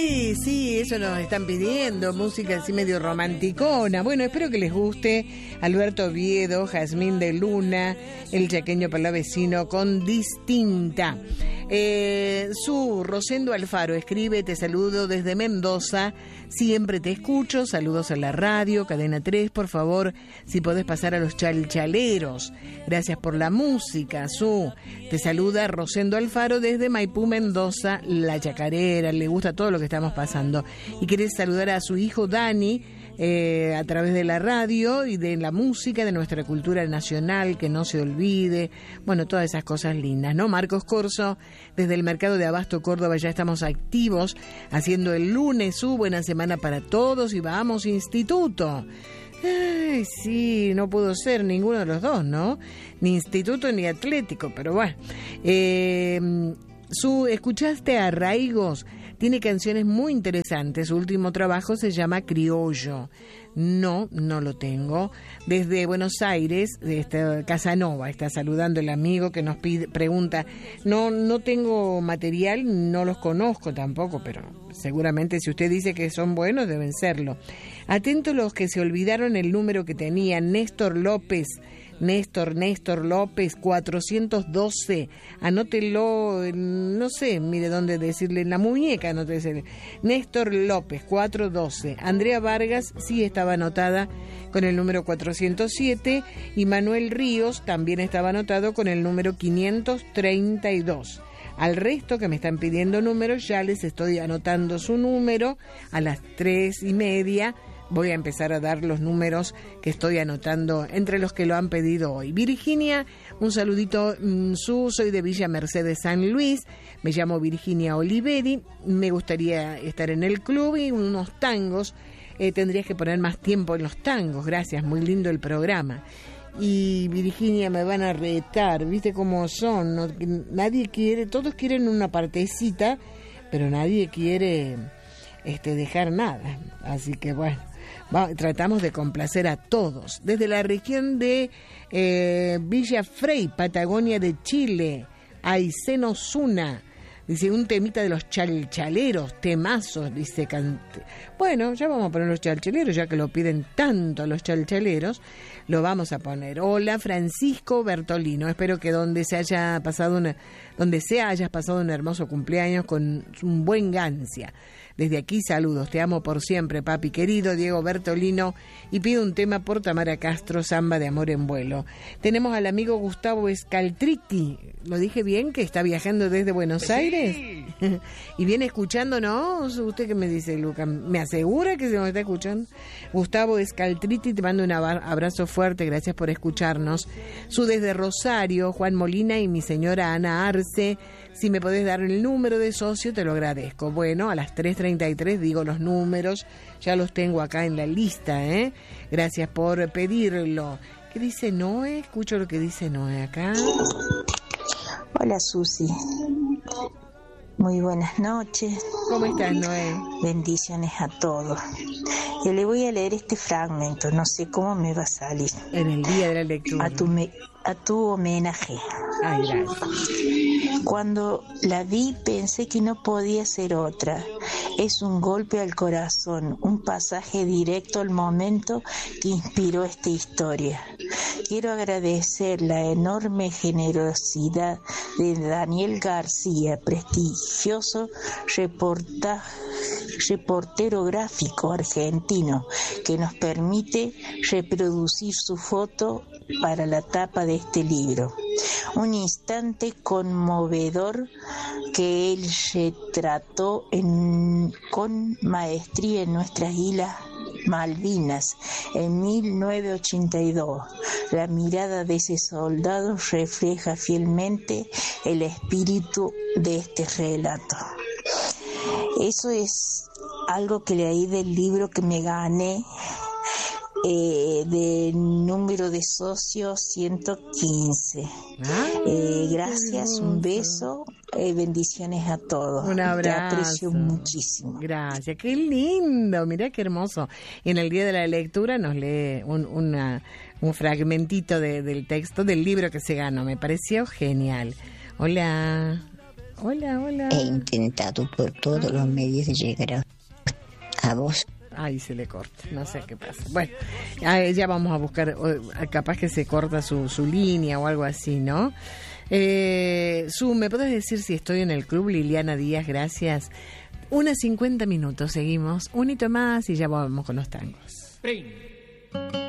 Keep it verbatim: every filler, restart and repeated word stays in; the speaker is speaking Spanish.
Sí, sí, eso nos están pidiendo, música así medio romanticona. Bueno, espero que les guste. Alberto Oviedo, Jazmín de Luna, el chaqueño palavecino con Distinta. Eh, su Rosendo Alfaro escribe: te saludo desde Mendoza, siempre te escucho, saludos a la radio, Cadena tres, por favor, si podés pasar a los chalchaleros. Gracias por la música, Su. Te saluda Rosendo Alfaro desde Maipú, Mendoza, La Chacarera, le gusta todo lo que estamos pasando. Y quiere saludar a su hijo Dani, eh, a través de la radio y de la música, de nuestra cultura nacional, que no se olvide. Bueno, todas esas cosas lindas, ¿no? Marcos Corso, desde el Mercado de Abasto, Córdoba, ya estamos activos, haciendo el lunes su buena semana para todos y vamos, instituto. Ay, sí, no pudo ser ninguno de los dos, ¿no? Ni instituto ni atlético, pero bueno. Eh, su, ¿escuchaste a Arraigos? Tiene canciones muy interesantes. Su último trabajo se llama Criollo. No, no lo tengo. Desde Buenos Aires, de Casanova, está saludando el amigo que nos pide, pregunta. No, no tengo material, no los conozco tampoco, pero seguramente si usted dice que son buenos, deben serlo. Atento los que se olvidaron el número que tenía Néstor López. Néstor, Néstor López, cuatrocientos doce, anótelo, no sé, mire dónde decirle, en la muñeca, anótese. Néstor López, cuatrocientos doce. Andrea Vargas sí estaba anotada con el número cuatrocientos siete y Manuel Ríos también estaba anotado con el número quinientos treinta y dos. Al resto que me están pidiendo números, ya les estoy anotando su número. A las tres y media voy a empezar a dar los números que estoy anotando entre los que lo han pedido hoy. Virginia, un saludito, su, soy de Villa Mercedes, San Luis, me llamo Virginia Oliveri, me gustaría estar en el club y unos tangos, eh, tendrías que poner más tiempo en los tangos, gracias, muy lindo el programa. Y Virginia, me van a retar, viste cómo son, no, nadie quiere, todos quieren una partecita, pero nadie quiere este, dejar nada, así que bueno. Va, tratamos de complacer a todos. Desde la región de eh, Villa Frey, Patagonia de Chile, Aysén Osuna, dice un temita de los chalchaleros, temazos, dice Cante. Bueno, ya vamos a poner los chalchaleros, ya que lo piden tanto los chalchaleros, lo vamos a poner. Hola, Francisco Bertolino, espero que donde se haya pasado una, donde sea hayas pasado un hermoso cumpleaños con un buen gancia. Desde aquí saludos, te amo por siempre, papi querido, Diego Bertolino, y pido un tema por Tamara Castro, Samba de Amor en Vuelo. Tenemos al amigo Gustavo Scaltritti, ¿lo dije bien? Que está viajando desde Buenos Aires. Sí. Y viene escuchándonos. ¿Usted qué me dice, Luca? ¿Me asegura que se nos está escuchando? Gustavo Scaltritti, te mando un abrazo fuerte, gracias por escucharnos. Su desde Rosario, Juan Molina y mi señora Ana Arce. Si me podés dar el número de socio, te lo agradezco. Bueno, a las tres treinta y tres digo los números, ya los tengo acá en la lista, ¿eh? Gracias por pedirlo. ¿Qué dice Noé? Escucho lo que dice Noé acá. Hola, Susi. Muy buenas noches. ¿Cómo estás, Noé? Bendiciones a todos. Yo le voy a leer este fragmento, no sé cómo me va a salir. En el día de la lectura. A tu, me, a tu homenaje. Ay, gracias. Cuando la vi pensé que no podía ser otra. Es un golpe al corazón, un pasaje directo al momento que inspiró esta historia. Quiero agradecer la enorme generosidad de Daniel García, prestigioso reportaje, reportero gráfico argentino, que nos permite reproducir su foto para la tapa de este libro. Un instante conmovedor que él retrató en, con maestría en nuestras islas Malvinas en mil novecientos ochenta y dos. La mirada de ese soldado refleja fielmente el espíritu de este relato. Eso es algo que leí del libro que me gané, eh, de número de socios ciento quince. Eh, gracias, un beso, eh, bendiciones a todos. Un abrazo. Te aprecio muchísimo. Gracias, qué lindo, mirá qué hermoso. Y en el día de la lectura nos lee un, una, un fragmentito de, del texto del libro que se ganó. Me pareció genial. Hola. Hola, hola. He intentado por todos los medios de llegar a, a vos. Ay, se le corta, no sé qué pasa. Bueno, ya vamos a buscar, capaz que se corta su, su línea o algo así, ¿no? Eh, Su, ¿me puedes decir si estoy en el club? Liliana Díaz, gracias. Unas cincuenta minutos, seguimos. Un hito más y ya vamos con los tangos.